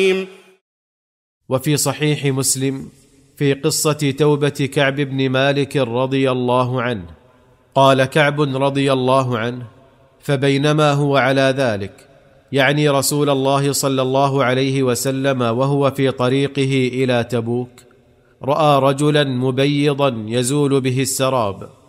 وفي صحيح مسلم في قصة توبة كعب بن مالك رضي الله عنه قال كعب رضي الله عنه: فبينما هو على ذلك، يعني رسول الله صلى الله عليه وسلم، وهو في طريقه إلى تبوك، رأى رجلا مبيضا يزول به السراب،